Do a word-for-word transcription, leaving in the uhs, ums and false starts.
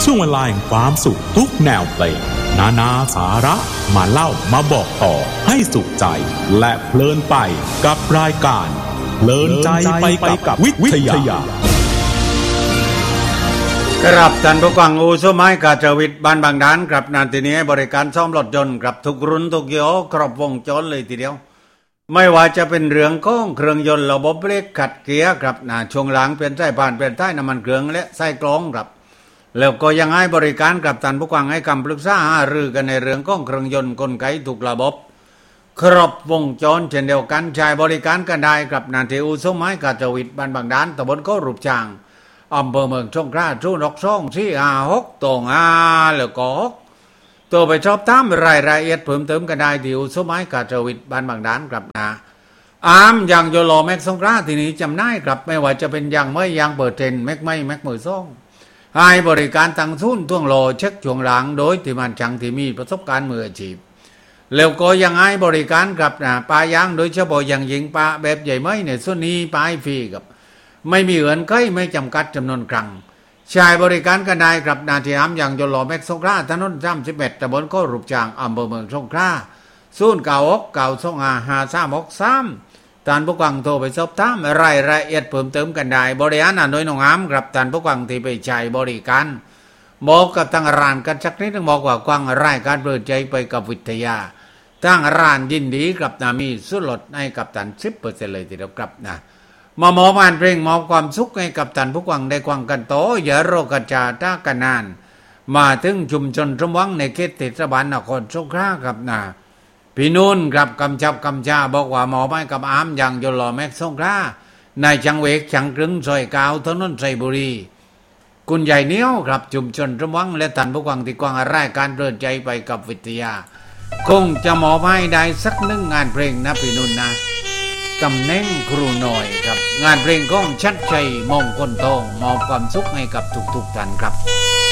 ช่วงเวลาแห่งความสุขทุกแนวเพลงนานาสาระมาเล่ามาบอกต่อให้สุขใจและเพลินไปกับรายการเพลินใจไปกับวิทยาครับท่านผู้ฟังอู่สมัยกาจวิทย์บ้านบางดานครับนาทีนี้บริการซ่อมรถยนต์ครับทุกรุ่นทุกยี่ห้อครบวงจรเลยทีเดียวไม่ว่าจะเป็นเรื่องของเครื่องยนต์ระบบเบรกขัดเกียร์ครับนะช่วงหลังเปลี่ยนสายพานเปลี่ยนท้ายน้ำมันเครื่องและไส้กรองครับแล้วก็ยังให้บริการกับท่านผู้ฟังให้คำปรึกษาหารือกันในเรื่องของเครื่องยนต์กลไกทุกระบบครบวงจรเช่นเดียวกันใช้บริการกันได้กับนาทีอู่สมัยกาจวิทย์บ้านบางดานตำบลโครูปจางอำเภอเมืองสงขลาศูนย์หกสองสี่ห้าหกตรงอาแล้วก็ตัวไปชอบตามรายละเอียดเพิ่มเติมกันได้ที่อู่สมัยกาจวิทย์บ้านบางดานครับนะอามอย่างโยโลแม็กสงขลาที่นี้จำได้ครับไม่ว่าจะเป็นยางไม้ยางเปิดเทนแม็กไม้แม็กมือซ่องให้บริการตั้งศูนย์ท่วงโลเช็คช่วงหลังโดยที่มันจังที่มีประสบการณ์มืออาชีพแล้วก็ยังให้บริการกับนะปลายางโดยเฉพาะอย่างยิ่งปลาแบบใหญ่ไม้ในส่วนนี้ปลายฟรีกับไม่มีเงื่อนไขไม่จำกัดจำนวนครั้งใช้บริการกันได้กับนาทีอามอย่างโยโลแม็กสงขลาถนนสามสิบเอ็ดตำบลโครูปจางอำเภอเมืองสงขลาศูนย์เก้าหกเก้าสองห้าห้าสามหกสามท่านผู้ฟังโทรไปสอบถามรายละเอียดเพิ่มเติมกันได้บริการโดยน้องอามครับท่านผู้ฟังที่ไปใช้บริการบอกกับทางร้านกันสักนิดนึงบอกว่ากว้างรายการเปิดใจไปกับวิทยาทางร้านยินดีกับนามีส่วนลดให้กับท่าน สิบเปอร์เซ็นต์ เลยทีเดียวครับนะมามอบงานเพลงมอบความสุขให้กับท่านผู้ฟังได้ฟังกันโตอย่าโรกระจาตากันนานมาถึงชุมชนสมหวังในเขตเทศบาลนครสงขลาครับนะพี่นุ่นครับกำชับกำชาบอกว่าหมอไม่กับอามอย่างโยโลแม็กสงขลาในจังเวกจังกรึงซอยกาวถนนไซบุรีคุณใหญ่เนี้ยวครับชุมชนสมหวังและท่านผู้ฟังที่กว้างรายการเดินใจไปกับวิทยาคงจะหมอไม่ได้สักหนึ่งงานเพลงนะพี่นุ่นนะตำแหน่งครูหน่อยครับงานเพลงของชัดชัยมงคลทองมอบความสุขให้กับทุกๆท่านครับ